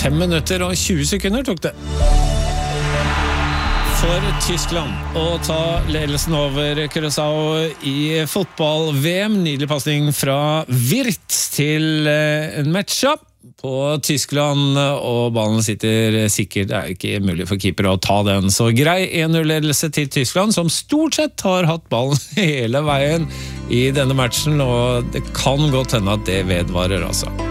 5 minutter og 20 sekunder tok det for Tyskland å ta ledelsen over Curaçao i fotball-VM. Nydelig passning fra Wirtz til en matchup på Tyskland, og ballen sitter sikkert. Det ikke mulig for keeper å ta den. Så grei 1-0-ledelse til Tyskland, som stort sett har hatt ballen hele veien i denne matchen, og det kan godt hende at det vedvarer altså.